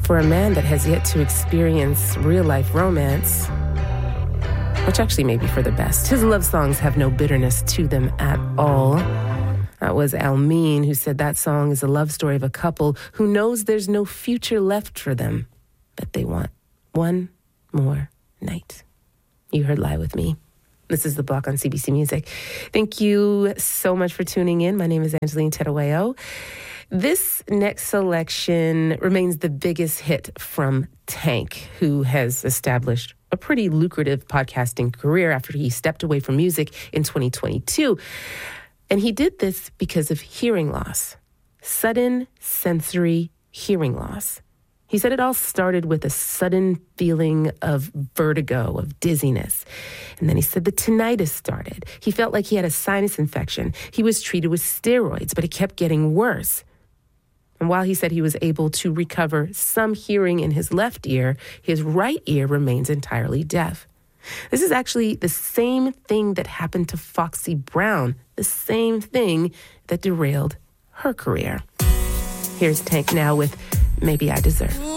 For a man that has yet to experience real-life romance, which actually may be for the best. His love songs have no bitterness to them at all. That was Almeen, who said that song is a love story of a couple who knows there's no future left for them, but they want one more night. You heard Lie With Me. This is The Block on CBC Music. Thank you so much for tuning in. My name is Angeline Tedaweo. This next selection remains the biggest hit from Tank, who has established a pretty lucrative podcasting career after he stepped away from music in 2022. And he did this because of hearing loss, sudden sensory hearing loss. He said it all started with a sudden feeling of vertigo, of dizziness. And then he said the tinnitus started. He felt like he had a sinus infection. He was treated with steroids, but it kept getting worse. And while he said he was able to recover some hearing in his left ear, his right ear remains entirely deaf. This is actually the same thing that happened to Foxy Brown, the same thing that derailed her career. Here's Tank now with Maybe I Deserve.